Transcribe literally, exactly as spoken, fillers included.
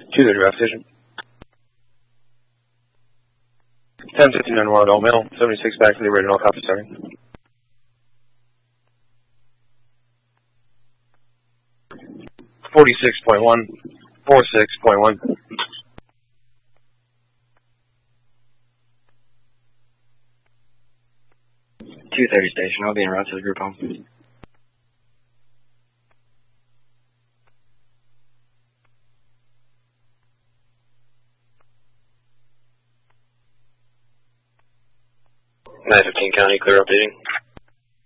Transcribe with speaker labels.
Speaker 1: two thirty route station. ten fifty-nine Wild All Mail, seventy-six back to the original, copy starting. forty-six point one, forty-six point one.
Speaker 2: two thirty station, I'll be en route to the group home.
Speaker 1: nine fifteen County, clear updating.